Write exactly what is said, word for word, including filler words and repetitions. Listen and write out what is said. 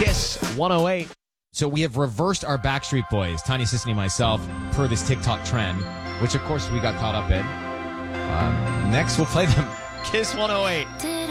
Kiss one oh eight. So we have reversed our Backstreet Boys, Tanya Sissany and myself, per this TikTok trend, which of course we got caught up in. Um, next, we'll play them Kiss one oh eight.